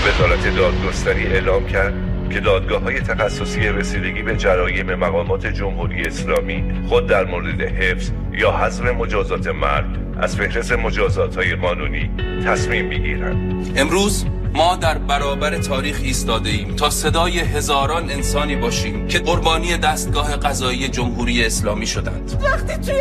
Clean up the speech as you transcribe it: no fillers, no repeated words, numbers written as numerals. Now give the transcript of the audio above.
وزارت دادگستری اعلام کرد که دادگاه‌های تخصصی رسیدگی به جرایم مقامات جمهوری اسلامی خود در مورد حفظ یا حذف مجازات مرگ از فهرست مجازات‌های قانونی تصمیم بگیرند. امروز ما در برابر تاریخ ایستاده ایم تا صدای هزاران انسانی باشیم که قربانی دستگاه قضایی جمهوری اسلامی شدند.